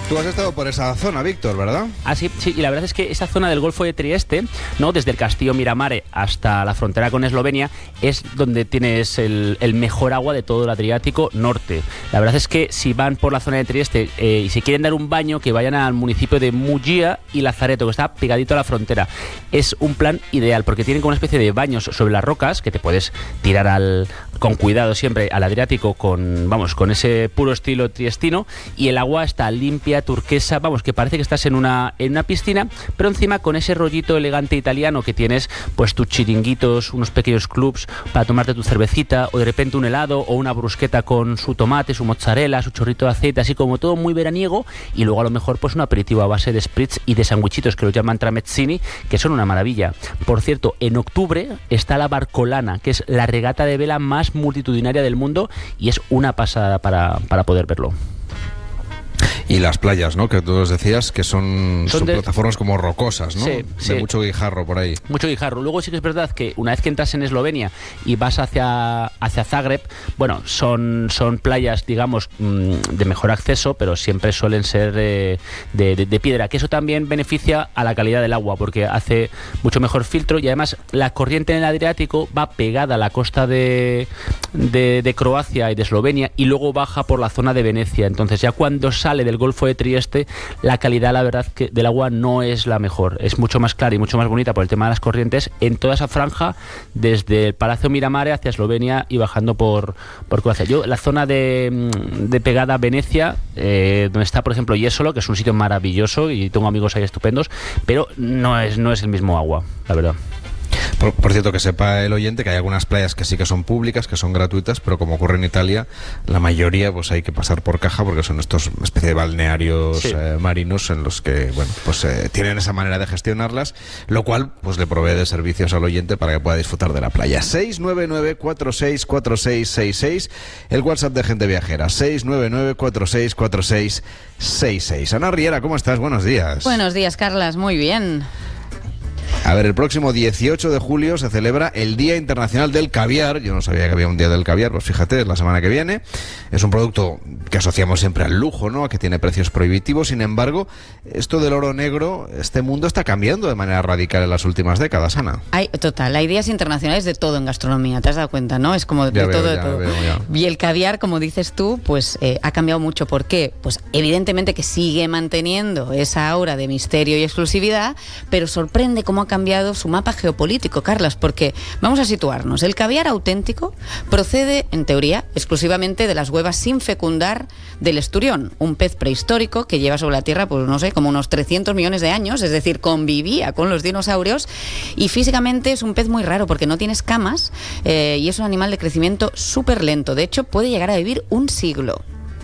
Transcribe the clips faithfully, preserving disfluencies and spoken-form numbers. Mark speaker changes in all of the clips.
Speaker 1: Tú has estado por esa zona, Víctor, ¿verdad?
Speaker 2: Ah, sí, sí, y la verdad es que esa zona del Golfo de Trieste, ¿no?, desde el castillo Miramare hasta la frontera con Eslovenia, es donde tienes el, el mejor agua de todo el Adriático norte. La verdad es que si van por la zona de Trieste eh, y se quieren dar un baño, que vayan al municipio de Muggia y Lazareto, que está pegadito a la frontera. Es un plan ideal porque tienen como una especie de baños sobre las rocas que te puedes tirar al, con cuidado siempre al Adriático con, vamos, con ese puro estilo triestino, y el agua está limpia, turquesa, vamos, que parece que estás en una, en una piscina, pero encima con ese rollito elegante italiano que tienes, pues tus chiringuitos, unos pequeños clubs para tomarte tu cervecita, o de repente un helado o una brusqueta con su tomate, su mozzarella, su chorrito de aceite, así como todo muy veraniego, y luego a lo mejor pues un aperitivo a base de spritz y de sandwichitos que los llaman tramezzini, que son una maravilla. Por cierto, en octubre está la Barcolana, que es la regata de vela más multitudinaria del mundo, y es una pasada para, para poder verlo.
Speaker 1: Y las playas, ¿no? Que tú nos decías que son,
Speaker 2: son,
Speaker 1: son
Speaker 2: de...
Speaker 1: plataformas como rocosas, ¿no?
Speaker 2: Sí,
Speaker 1: de
Speaker 2: sí.
Speaker 1: mucho guijarro por ahí.
Speaker 2: Mucho guijarro. Luego sí que es verdad que una vez que entras en Eslovenia y vas hacia, hacia Zagreb, bueno, son, son playas, digamos, de mejor acceso, pero siempre suelen ser de, de, de, de piedra, que eso también beneficia a la calidad del agua, porque hace mucho mejor filtro, y además la corriente en el Adriático va pegada a la costa de, de, de Croacia y de Eslovenia, y luego baja por la zona de Venecia. Entonces ya cuando sale del Golfo de Trieste, la calidad, la verdad, que del agua no es la mejor. Es mucho más clara y mucho más bonita por el tema de las corrientes en toda esa franja, desde el Palacio Miramare hacia Eslovenia y bajando por, por Croacia. Yo, la zona de, de pegada a Venecia, eh, donde está, por ejemplo, Jesolo, que es un sitio maravilloso y tengo amigos ahí estupendos, pero no es, no es el mismo agua, la verdad.
Speaker 1: Por, por cierto, que sepa el oyente que hay algunas playas que sí que son públicas, que son gratuitas, pero como ocurre en Italia, la mayoría pues hay que pasar por caja, porque son estos especie de balnearios sí. eh, marinos en los que, bueno, pues eh, tienen esa manera de gestionarlas, lo cual pues le provee de servicios al oyente para que pueda disfrutar de la playa. seis nueve nueve, cuatro seis cuatro seis seis seis, el WhatsApp de Gente Viajera, seis nueve nueve, cuatro seis cuatro seis seis seis. Ana Riera, ¿cómo estás? Buenos días.
Speaker 3: Buenos días, Carlas, muy bien.
Speaker 1: A ver, el próximo dieciocho de julio se celebra el Día Internacional del Caviar. Yo no sabía que había un Día del Caviar, pues fíjate, es la semana que viene. Es un producto que asociamos siempre al lujo, ¿no?, a que tiene precios prohibitivos. Sin embargo, esto del oro negro, este mundo está cambiando de manera radical en las últimas décadas, Ana.
Speaker 3: Hay, total, hay días internacionales de todo en gastronomía, ¿te has dado cuenta, no? Es como de,
Speaker 1: ya
Speaker 3: de
Speaker 1: veo,
Speaker 3: todo,
Speaker 1: ya
Speaker 3: de todo.
Speaker 1: Veo, ya.
Speaker 3: Y el caviar, como dices tú, pues eh, ha cambiado mucho. ¿Por qué? Pues evidentemente que sigue manteniendo esa aura de misterio y exclusividad, pero sorprende cómo ha cambiado su mapa geopolítico, Carlas, porque vamos a situarnos. El caviar auténtico procede, en teoría, exclusivamente de las huevas sin fecundar del esturión, un pez prehistórico que lleva sobre la Tierra, pues no sé, como unos trescientos millones de años, es decir, convivía con los dinosaurios, y físicamente es un pez muy raro porque no tiene escamas eh, y es un animal de crecimiento súper lento. De hecho, puede llegar a vivir un siglo.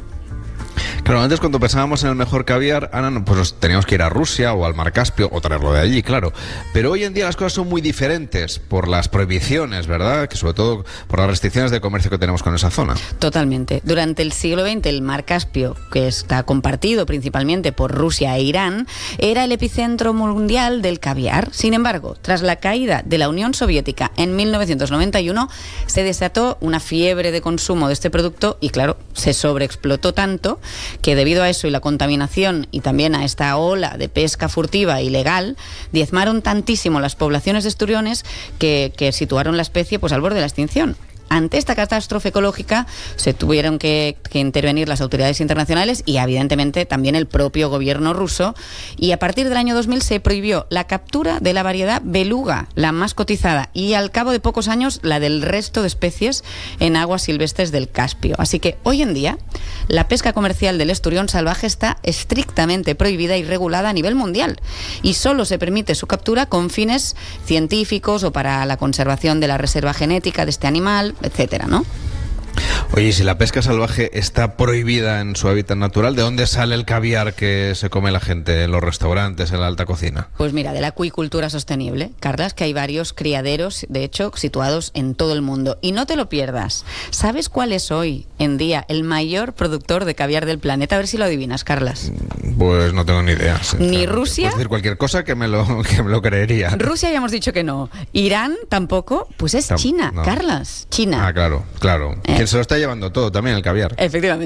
Speaker 1: Claro, antes cuando pensábamos en el mejor caviar, Ana, pues nos teníamos que ir a Rusia o al Mar Caspio o traerlo de allí, claro. Pero hoy en día las cosas son muy diferentes por las prohibiciones, ¿verdad? Que sobre todo por las restricciones de comercio que tenemos con esa zona.
Speaker 3: Totalmente. Durante el siglo veinte, el Mar Caspio, que está compartido principalmente por Rusia e Irán, era el epicentro mundial del caviar. Sin embargo, tras la caída de la Unión Soviética en mil novecientos noventa y uno, se desató una fiebre de consumo de este producto y, claro, se sobreexplotó tanto que debido a eso y la contaminación y también a esta ola de pesca furtiva ilegal, diezmaron tantísimo las poblaciones de esturiones que, que situaron la especie pues al borde de la extinción. Ante esta catástrofe ecológica se tuvieron que, que intervenir las autoridades internacionales y evidentemente también el propio gobierno ruso, y a partir del año dos mil se prohibió la captura de la variedad beluga, la más cotizada, y al cabo de pocos años la del resto de especies en aguas silvestres del Caspio. Así que hoy en día la pesca comercial del esturión salvaje está estrictamente prohibida y regulada a nivel mundial, y solo se permite su captura con fines científicos o para la conservación de la reserva genética de este animal, etcétera, ¿no?
Speaker 1: Oye, si la pesca salvaje está prohibida en su hábitat natural, ¿de dónde sale el caviar que se come la gente en los restaurantes, en la alta cocina?
Speaker 3: Pues mira, de la acuicultura sostenible, Carlas, que hay varios criaderos, de hecho, situados en todo el mundo. Y no te lo pierdas. ¿Sabes cuál es hoy en día el mayor productor de caviar del planeta? A ver si lo adivinas, Carlas.
Speaker 1: Pues no tengo ni idea.
Speaker 3: Ni Rusia.
Speaker 1: Puedes decir cualquier cosa que me lo, que me lo creería.
Speaker 3: Rusia ya hemos dicho que no. Irán tampoco. Pues es
Speaker 1: Tam-
Speaker 3: China,
Speaker 1: no.
Speaker 3: Carlas. China.
Speaker 1: Ah, claro, claro.
Speaker 3: Eh.
Speaker 1: Quien se lo está llevando todo también, el caviar.
Speaker 3: Efectivamente.